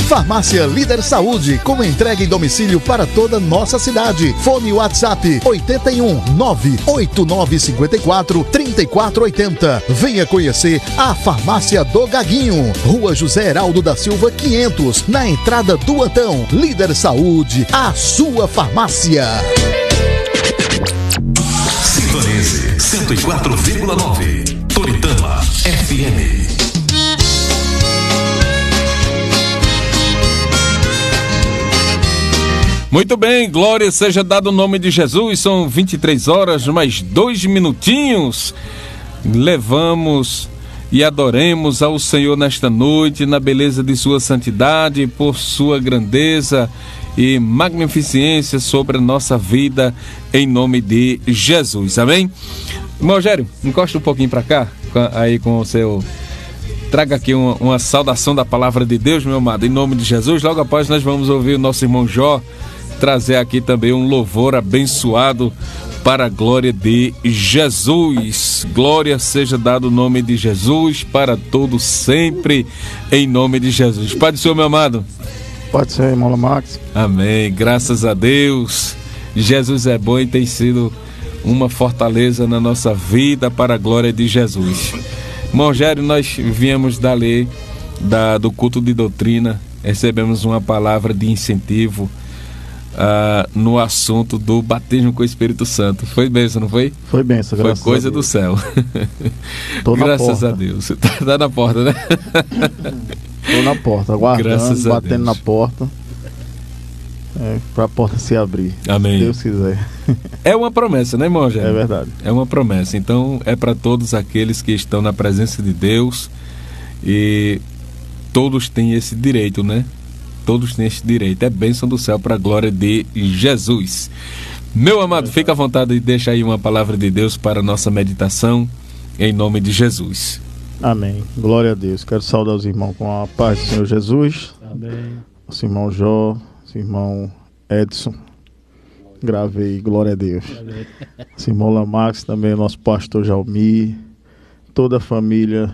Farmácia Líder Saúde, com entrega em domicílio para toda nossa cidade. Fone WhatsApp 81 98954 3480. Venha conhecer a Farmácia do Gaguinho, Rua José Heraldo da Silva 500, na entrada do Antão. Líder Saúde, a sua farmácia. Sintonize 104,9 Toritama FM. Muito bem, glória seja dado o nome de Jesus. São 23 horas, mais 2 minutinhos. Levamos e adoremos ao Senhor nesta noite, na beleza de sua santidade, por sua grandeza e magnificência sobre a nossa vida, em nome de Jesus. Amém? Rogério, encosta um pouquinho para cá, aí com o seu... Traga aqui uma saudação da palavra de Deus, meu amado, em nome de Jesus. Logo após nós vamos ouvir o nosso irmão Jó trazer aqui também um louvor abençoado para a glória de Jesus. Glória seja dado o nome de Jesus para todos sempre, em nome de Jesus. Pai do Senhor, meu amado. Pode ser, irmão Max. Amém, graças a Deus. Jesus é bom e tem sido uma fortaleza na nossa vida para a glória de Jesus. Irmão Rogério, nós viemos do culto de doutrina, recebemos uma palavra de incentivo no assunto do batismo com o Espírito Santo. Foi bênção, não foi? Foi bênção, graças a Deus. Foi coisa do céu. Graças a Deus. Tá na porta, né? Tô na porta, aguardando, batendo na porta, para a porta se abrir. Amém. Se Deus quiser. É uma promessa, né, irmão Rogério? É verdade. É uma promessa. Então, é para todos aqueles que estão na presença de Deus, e todos têm esse direito, né? Todos têm esse direito. É bênção do céu para a glória de Jesus. Meu amado, fica à vontade e deixa aí uma palavra de Deus para a nossa meditação, em nome de Jesus. Amém. Glória a Deus. Quero saudar os irmãos com a paz do Senhor Jesus. Amém. Nosso irmão Jó, nosso irmão Edson. Gravei, glória a Deus. Amém. Nosso irmão Lamax, também nosso pastor Jalmi, toda a família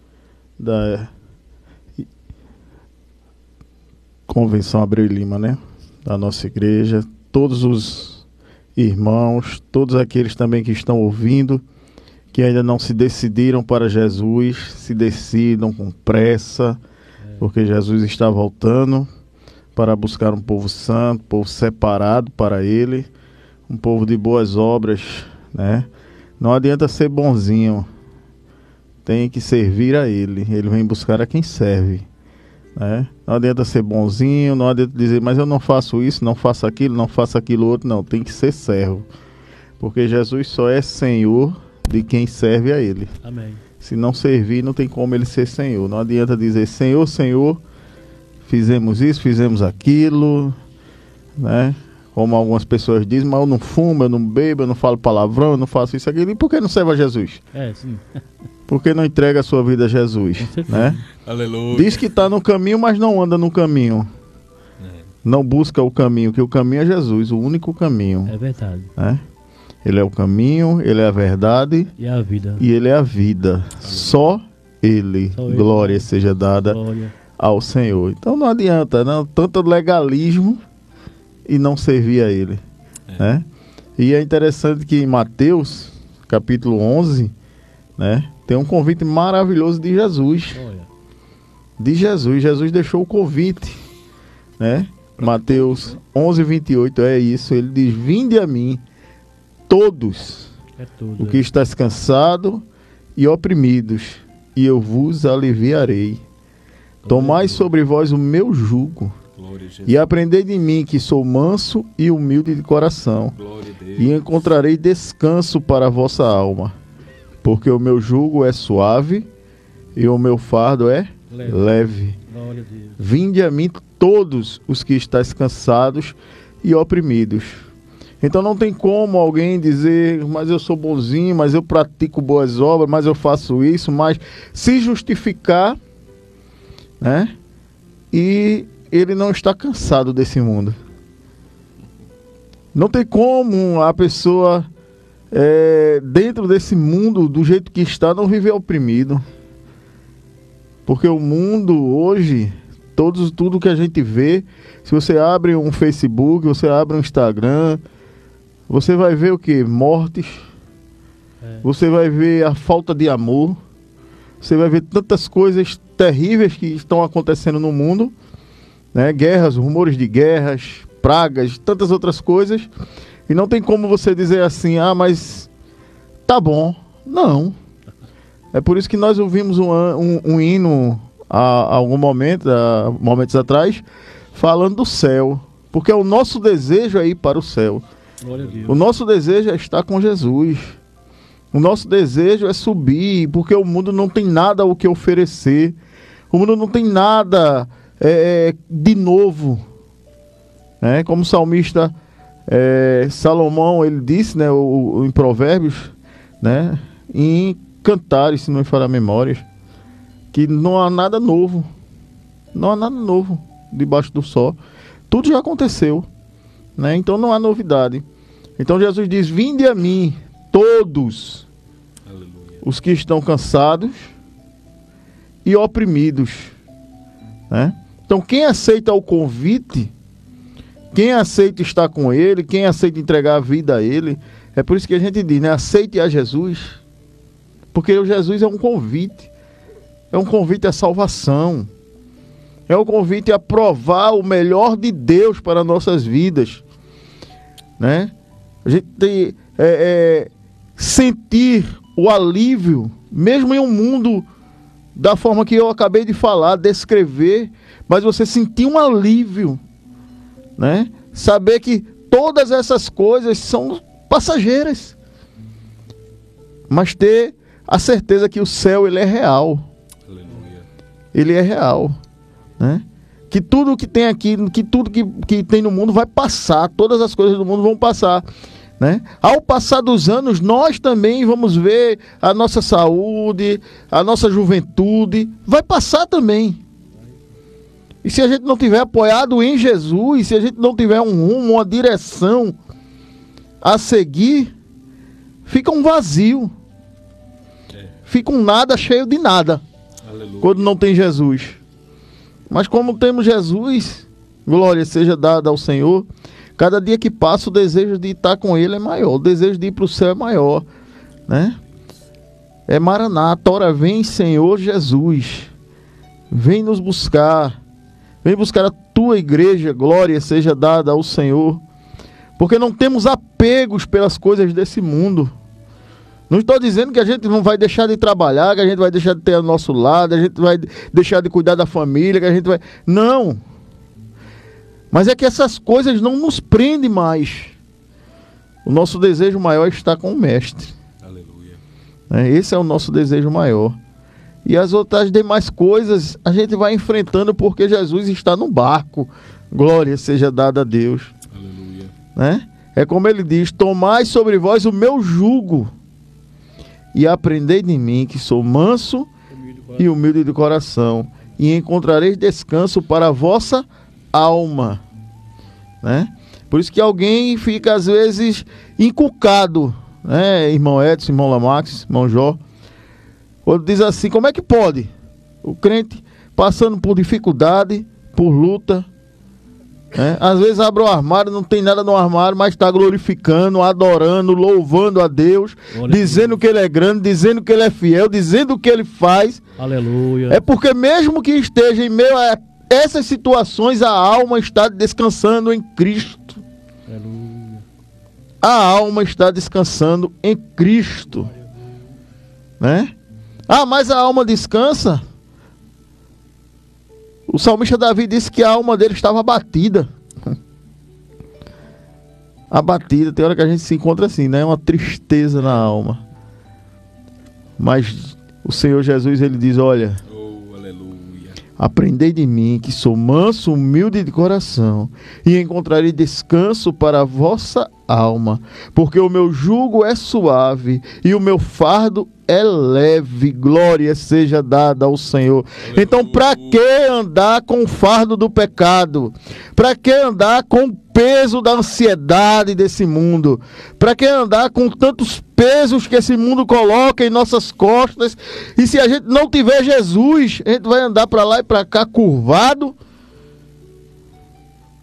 da Convenção Abreu e Lima, né? Da nossa igreja, todos os irmãos, todos aqueles também que estão ouvindo, que ainda não se decidiram para Jesus, se decidam com pressa, porque Jesus está voltando para buscar um povo santo, povo separado para Ele, um povo de boas obras, né? Não adianta ser bonzinho, tem que servir a Ele. Ele vem buscar a quem serve, né? Não adianta ser bonzinho, não adianta dizer, mas eu não faço isso, não faço aquilo, não faço aquilo outro. Não, tem que ser servo, porque Jesus só é Senhor de quem serve a Ele. Amém. Se não servir, não tem como Ele ser Senhor. Não adianta dizer, Senhor, Senhor, fizemos isso, fizemos aquilo, né? Como algumas pessoas dizem, mas eu não fumo, eu não bebo, eu não falo palavrão, eu não faço isso, aquilo. E por que não serve a Jesus? Sim. Por que não entrega a sua vida a Jesus? Né? Aleluia. Diz que está no caminho, mas não anda no caminho. Não busca o caminho, que o caminho é Jesus, o único caminho. É verdade. Né? Ele é o caminho, Ele é a verdade e a vida. E Ele é a vida. Só Ele. Só Ele. Glória seja dada ao Senhor. Então não adianta, não, tanto legalismo e não servir a Ele. Né? E é interessante que em Mateus, capítulo 11, né, tem um convite maravilhoso de Jesus. De Jesus. Jesus deixou o convite, né? Mateus 11, 28, é isso. Ele diz, vinde a mim, todos, o que estáis cansados e oprimidos, e eu vos aliviarei. Tomai sobre vós o meu jugo, e aprendei de mim, que sou manso e humilde de coração, e encontrarei descanso para a vossa alma, porque o meu jugo é suave e o meu fardo é leve. Vinde a mim todos os que estáis cansados e oprimidos. Então não tem como alguém dizer, mas eu sou bonzinho, mas eu pratico boas obras, mas eu faço isso, mas se justificar, né? E ele não está cansado desse mundo. Não tem como a pessoa dentro desse mundo, do jeito que está, não viver oprimido. Porque o mundo hoje, tudo que a gente vê, se você abre um Facebook, você abre um Instagram, você vai ver o quê? Mortes. Você vai ver a falta de amor. Você vai ver tantas coisas terríveis que estão acontecendo no mundo, né? Guerras, rumores de guerras, pragas, tantas outras coisas. E não tem como você dizer assim, mas tá bom. Não. É por isso que nós ouvimos um hino há algum momento, há momentos atrás, falando do céu. Porque o nosso desejo é ir para o céu. Glória a Deus. O nosso desejo é estar com Jesus. O nosso desejo é subir, porque o mundo não tem nada o que oferecer. O mundo não tem nada de novo. Como o salmista Salomão, ele disse, né, em Provérbios, né, em Cantares, se não me falhar a memória, que não há nada novo. Não há nada novo debaixo do sol. Tudo já aconteceu, né? Então não há novidade. Então Jesus diz: vinde a mim todos, aleluia, os que estão cansados e oprimidos, né? Então quem aceita o convite, quem aceita estar com ele, quem aceita entregar a vida a ele, é por isso que a gente diz, né? Aceite a Jesus, porque o Jesus é um convite à salvação, é um convite a provar o melhor de Deus para nossas vidas, né? A gente tem sentir o alívio, mesmo em um mundo da forma que eu acabei de falar, descrever, mas você sentir um alívio, né? Saber que todas essas coisas são passageiras, mas ter a certeza que o céu, ele é real. Aleluia. Ele é real, né? Que tudo que tem aqui, que tudo que tem no mundo vai passar, todas as coisas do mundo vão passar, né? Ao passar dos anos, nós também vamos ver a nossa saúde, a nossa juventude, vai passar também. E se a gente não tiver apoiado em Jesus, se a gente não tiver um rumo, uma direção a seguir, fica um vazio. Fica um nada cheio de nada. Aleluia. Quando não tem Jesus. Mas como temos Jesus, glória seja dada ao Senhor, cada dia que passa o desejo de estar com Ele é maior, o desejo de ir para o céu é maior, né? É Maranata, ora vem Senhor Jesus, vem nos buscar, vem buscar a tua igreja, glória seja dada ao Senhor, porque não temos apegos pelas coisas desse mundo. Não estou dizendo que a gente não vai deixar de trabalhar, que a gente vai deixar de ter ao nosso lado, a gente vai deixar de cuidar da família, que a gente vai... Não! Mas é que essas coisas não nos prendem mais. O nosso desejo maior é estar com o Mestre. Aleluia. Esse é o nosso desejo maior. E as outras demais coisas a gente vai enfrentando porque Jesus está no barco. Glória seja dada a Deus. Aleluia. Né? É como ele diz: tomai sobre vós o meu jugo e aprendei de mim, que sou manso e humilde de coração, e encontrareis descanso para a vossa alma, né? Por isso que alguém fica às vezes encucado, né? Irmão Edson, irmão Lamax, irmão Jó, quando diz assim: como é que pode o crente passando por dificuldade, por luta, né? Às vezes abre o armário, não tem nada no armário, mas está glorificando, adorando, louvando a Deus, dizendo que Ele é grande, dizendo que Ele é fiel, dizendo o que Ele faz. Aleluia. É porque mesmo que esteja em meio a essas situações, a alma está descansando em Cristo. Aleluia. A alma está descansando em Cristo, né? Mas a alma descansa. O salmista Davi disse que a alma dele estava abatida. Abatida, tem hora que a gente se encontra assim, né? Uma tristeza na alma. Mas o Senhor Jesus, ele diz: olha, aleluia, aprendei de mim, que sou manso, humilde de coração, e encontrarei descanso para a vossa alma, porque o meu jugo é suave e o meu fardo é leve. Glória seja dada ao Senhor. Aleluia. Então, para que andar com o fardo do pecado? Para que andar com o peso da ansiedade desse mundo? Para que andar com tantos pesos que esse mundo coloca em nossas costas? E se a gente não tiver Jesus, a gente vai andar para lá e para cá curvado,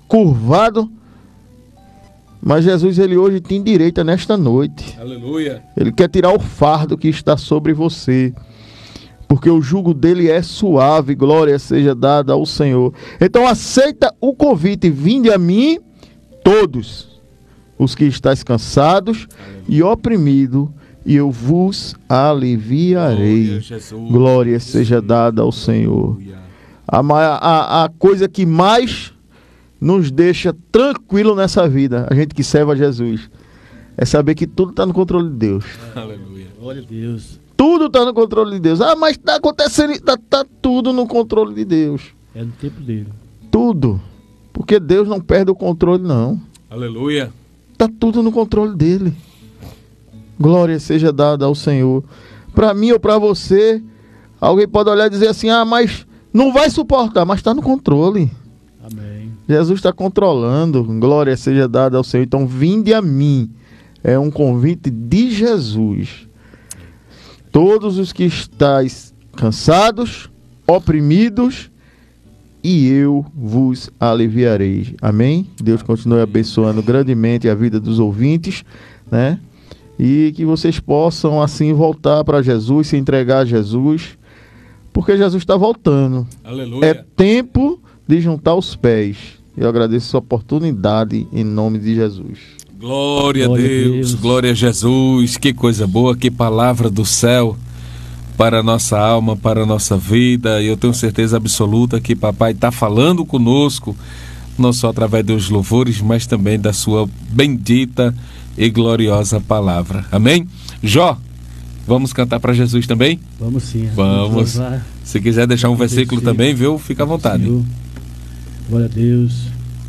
curvado. Mas Jesus, ele hoje te endireita nesta noite. Aleluia. Ele quer tirar o fardo que está sobre você. Porque o jugo dele é suave, glória seja dada ao Senhor. Então aceita o convite, vinde a mim todos os que estáis cansados e oprimidos, e eu vos aliviarei. Glória seja dada ao Senhor. A coisa que mais nos deixa tranquilo nessa vida, a gente que serve a Jesus, é saber que tudo está no controle de Deus. Aleluia. Glória a Deus. Tudo está no controle de Deus. Ah, mas está acontecendo, está tudo no controle de Deus. É no tempo dele. Tudo. Porque Deus não perde o controle, não. Aleluia. Está tudo no controle dele. Glória seja dada ao Senhor. Para mim ou para você, alguém pode olhar e dizer assim, ah, mas não vai suportar, mas está no controle. Amém. Jesus está controlando. Glória seja dada ao Senhor. Então, vinde a mim. É um convite de Jesus. Todos os que estáis cansados, oprimidos, e eu vos aliviarei. Amém? Deus continue abençoando grandemente a vida dos ouvintes, né? E que vocês possam assim voltar para Jesus, se entregar a Jesus, porque Jesus está voltando. Aleluia. É tempo de juntar os pés. Eu agradeço essa oportunidade em nome de Jesus. Glória a Deus, glória a Jesus. Que coisa boa, que palavra do céu para a nossa alma, para a nossa vida. E eu tenho certeza absoluta que papai está falando conosco, não só através dos louvores, mas também da sua bendita e gloriosa palavra. Amém? Jó, vamos cantar para Jesus também? Vamos sim. Vamos. Se quiser deixar um versículo também, viu? Fica à vontade. Senhor. Glória a Deus.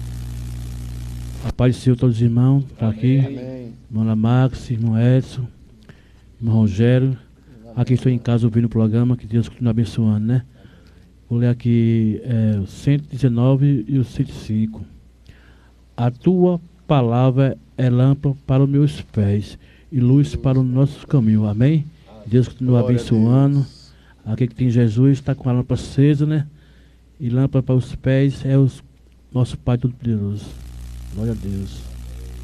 A paz do Senhor, todos os irmãos, tá aqui. Amém. Irmão Max, irmão Edson, irmão Rogério. Aqui estou em casa ouvindo o programa, que Deus continue abençoando, né? Vou ler aqui o 119 e o 105. A tua palavra é lâmpada para os meus pés e luz para o nosso caminho. Amém? Deus continua abençoando. Aqui que tem Jesus, está com a lâmpada acesa, né? E lâmpada para os pés é o nosso Pai Todo-Poderoso. Glória a Deus.